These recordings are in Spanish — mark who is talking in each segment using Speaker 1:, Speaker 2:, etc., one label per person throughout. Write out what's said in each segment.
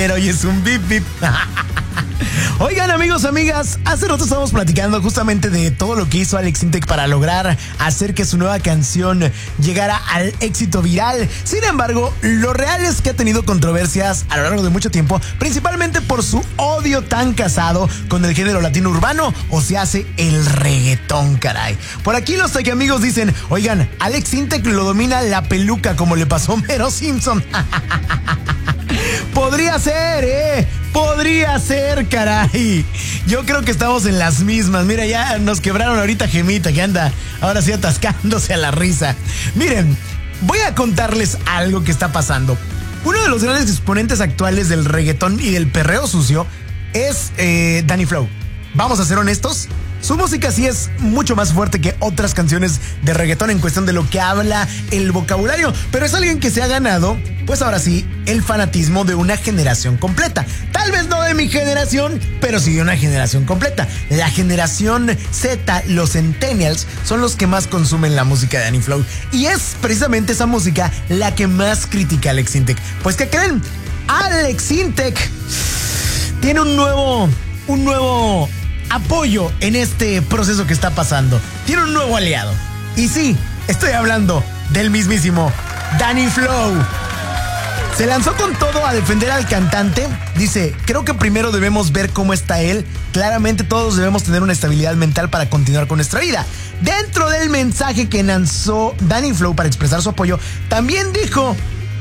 Speaker 1: Pero hoy es un bip bip. Oigan, amigos, amigas, hace rato estábamos platicando justamente de todo lo que hizo Alex Intec para lograr hacer que su nueva canción llegara al éxito viral. Sin embargo, lo real es que ha tenido controversias a lo largo de mucho tiempo, principalmente por su odio tan casado con el género latino urbano, o se hace el reggaetón, caray. Por aquí los amigos dicen, oigan, Alex Intec lo domina la peluca como le pasó a Homero Simpson. Podría ser, podría ser, caray. Yo creo que estamos en las mismas. Mira, ya nos quebraron ahorita Gemita, que anda ahora sí atascándose a la risa. Miren, voy a contarles algo que está pasando. Uno de los grandes exponentes actuales del reggaetón y del perreo sucio es Danny Flow. Vamos a ser honestos, su música sí es mucho más fuerte que otras canciones de reggaetón en cuestión de lo que habla el vocabulario, pero es alguien que se ha ganado, pues ahora sí, el fanatismo de una generación completa. Tal vez no de mi generación, pero sí de una generación completa. La generación Z, los centennials, son los que más consumen la música de Danny Flow. Y es precisamente esa música la que más critica a Alex Intec. Pues, ¿qué creen? Alex Intec tiene un nuevo apoyo en este proceso que está pasando. Tiene un nuevo aliado. Y sí, estoy hablando del mismísimo Danny Flow. Se lanzó con todo a defender al cantante. Dice, creo que primero debemos ver cómo está él. Claramente todos debemos tener una estabilidad mental para continuar con nuestra vida. Dentro del mensaje que lanzó Danny Flow para expresar su apoyo, también dijo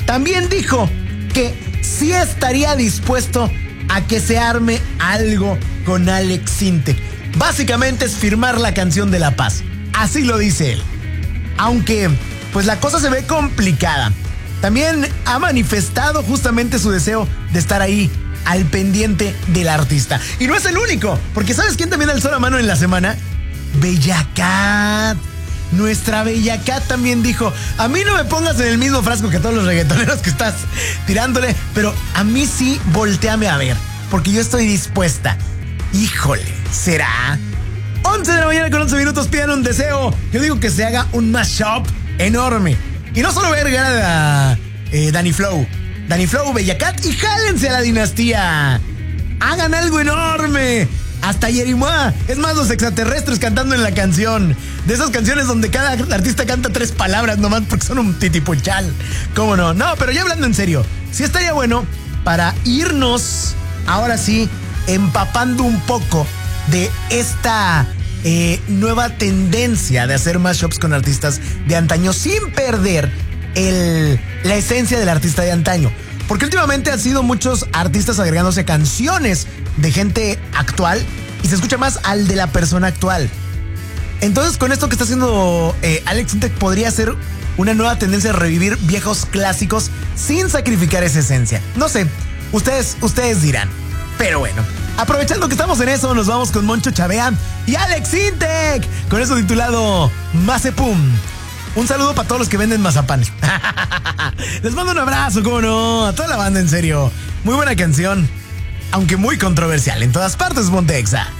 Speaker 1: que sí estaría dispuesto a que se arme algo con Alex Intec. Básicamente es firmar la canción de la paz. Así lo dice él. Aunque, pues la cosa se ve complicada. También ha manifestado justamente su deseo de estar ahí al pendiente del artista. Y no es el único, porque ¿sabes quién también alzó la mano en la semana? Bella Cat. Nuestra Bella Cat también dijo, a mí no me pongas en el mismo frasco que todos los reggaetoneros que estás tirándole, pero a mí sí voltéame a ver, porque yo estoy dispuesta. Híjole, ¿será? 11 de la mañana con 11 minutos, pidan un deseo. Yo digo que se haga un mashup enorme. Y no solo verga a Danny Flow, Bella Cat, y jálense a la dinastía. Hagan algo enorme. Hasta Yerimoa, es más, los extraterrestres cantando en la canción. De esas canciones donde cada artista canta 3 palabras nomás porque son un titipuchal. ¿Cómo no? No, pero ya hablando en serio, sí estaría bueno para irnos, ahora sí, empapando un poco de esta nueva tendencia de hacer mashups con artistas de antaño sin perder la esencia del artista de antaño. Porque últimamente han sido muchos artistas agregándose canciones de gente actual y se escucha más al de la persona actual. Entonces, con esto que está haciendo Alex Intec, podría ser una nueva tendencia de revivir viejos clásicos sin sacrificar esa esencia. No sé, ustedes dirán. Pero bueno, aprovechando que estamos en eso, nos vamos con Moncho Chavea y Alex Intec, con eso titulado Mazepum. Un saludo para todos los que venden mazapán. Les mando un abrazo, cómo no, a toda la banda, en serio. Muy buena canción, aunque muy controversial. En todas partes, Ponte Exa.